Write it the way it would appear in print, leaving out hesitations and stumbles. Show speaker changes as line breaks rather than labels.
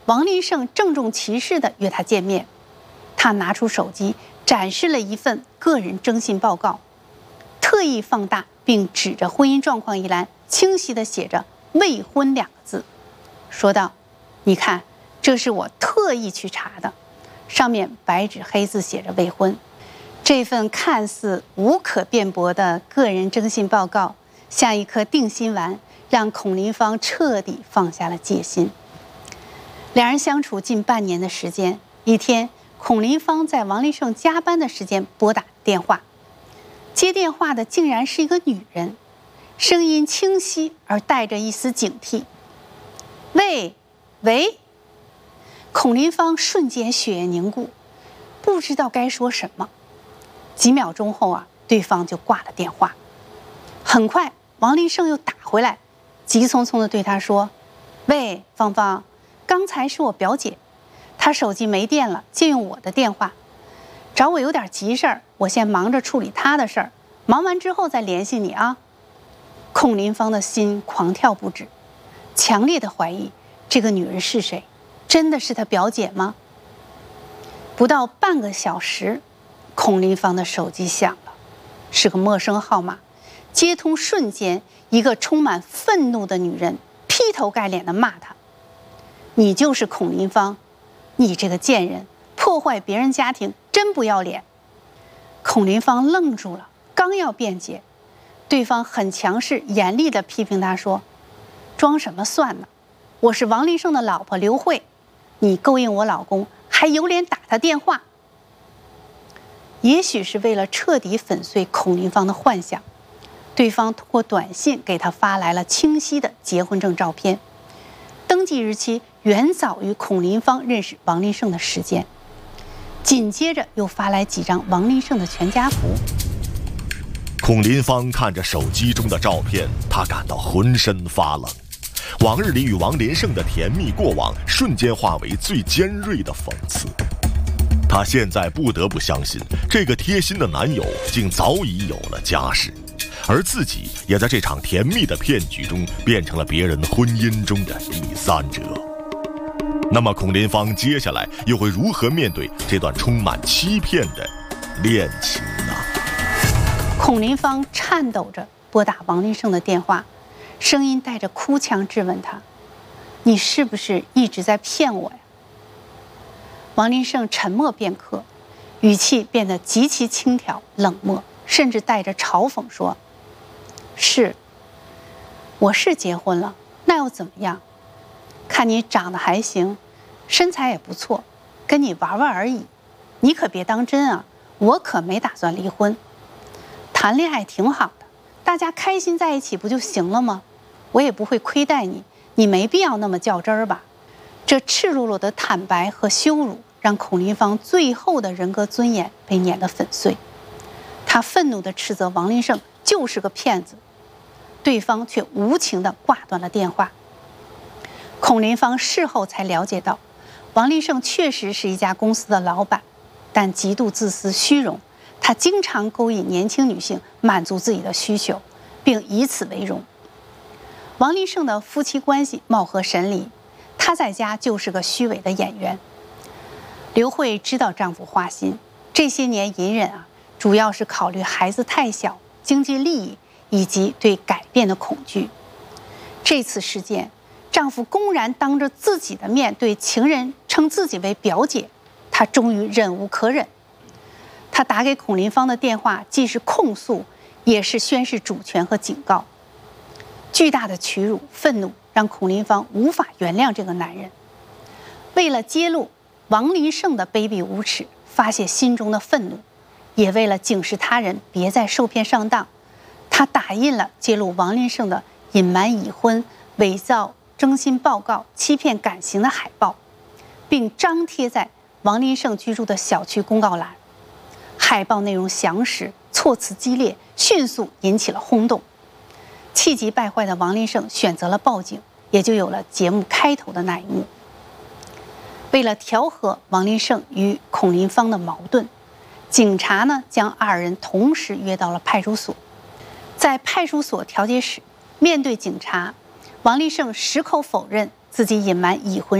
王林胜郑重其事地约他见面。他拿出手机，展示了一份个人征信报告，特意放大，并指着婚姻状况一栏，清晰地写着“未婚”2个字，说道：“你看，这是我特意去查的。”上面白纸黑字写着“未婚”。这份看似无可辩驳的个人征信报告，像一颗定心丸，让孔林芳彻底放下了戒心。两人相处近半年的时间，一天，孔林芳在王林胜加班的时间拨打电话，接电话的竟然是一个女人，声音清晰而带着一丝警惕。“喂，喂！”孔林芳瞬间血液凝固，不知道该说什么。几秒钟后对方就挂了电话。很快，王林胜又打回来，急匆匆地对他说：“喂，芳芳，刚才是我表姐，她手机没电了，借用我的电话，找我有点急事儿，我先忙着处理她的事儿，忙完之后再联系你啊。”孔林芳的心狂跳不止，强烈的怀疑这个女人是谁，真的是她表姐吗？不到半个小时，孔林芳的手机响了，是个陌生号码。接通瞬间，一个充满愤怒的女人劈头盖脸地骂他：“你就是孔林芳，你这个贱人，破坏别人家庭，真不要脸！”孔林芳愣住了，刚要辩解，对方很强势严厉地批评他说：“装什么蒜呢？我是王林胜的老婆刘慧，你勾引我老公，还有脸打他电话？”也许是为了彻底粉碎孔林芳的幻想，对方通过短信给他发来了清晰的结婚证照片，登记日期远早于孔林芳认识王林胜的时间。紧接着又发来几张王林胜的全家福。
孔林芳看着手机中的照片，他感到浑身发冷。往日里与王林胜的甜蜜过往，瞬间化为最尖锐的讽刺。他现在不得不相信，这个贴心的男友竟早已有了家室，而自己也在这场甜蜜的骗局中变成了别人婚姻中的第三者。那么孔林芳接下来又会如何面对这段充满欺骗的恋情呢？
孔林芳颤抖着拨打王林胜的电话，声音带着哭腔质问他：“你是不是一直在骗我呀？”王林胜沉默片刻，语气变得极其轻佻冷漠，甚至带着嘲讽说：“是，我是结婚了，那又怎么样？看你长得还行，身材也不错，跟你玩玩而已，你可别当真啊，我可没打算离婚。谈恋爱挺好的，大家开心在一起不就行了吗？我也不会亏待你，你没必要那么较真儿吧。”这赤裸裸的坦白和羞辱，让孔林芳最后的人格尊严被碾得粉碎。他愤怒地斥责王林胜就是个骗子，对方却无情地挂断了电话。孔林芳事后才了解到，王林胜确实是一家公司的老板，但极度自私虚荣，他经常勾引年轻女性满足自己的需求，并以此为荣。王林胜的夫妻关系貌合神离，他在家就是个虚伪的演员。刘慧知道丈夫花心，这些年隐忍主要是考虑孩子太小、经济利益以及对改变的恐惧。这次事件，丈夫公然当着自己的面对情人称自己为表姐，她终于忍无可忍。她打给孔林芳的电话既是控诉，也是宣示主权和警告。巨大的屈辱、愤怒让孔林芳无法原谅这个男人。为了揭露王林胜的卑鄙无耻，发泄心中的愤怒，也为了警示他人别再受骗上当，他打印了揭露王林胜的隐瞒已婚、伪造征信报告、欺骗感情的海报，并张贴在王林胜居住的小区公告栏。海报内容详实，措辞激烈，迅速引起了轰动。气急败坏的王林胜选择了报警，也就有了节目开头的那一幕。为了调和王林胜与孔林芳的矛盾，警察将二人同时约到了派出所。在派出所调解室，面对警察，王林胜矢口否认自己隐瞒已婚